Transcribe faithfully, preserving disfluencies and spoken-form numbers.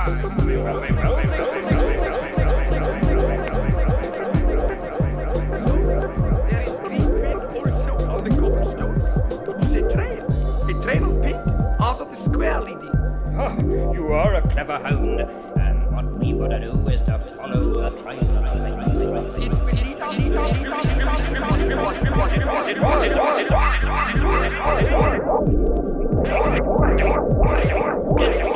You are a clever hound, and what we've got to do is to follow the trail. It will lead us to the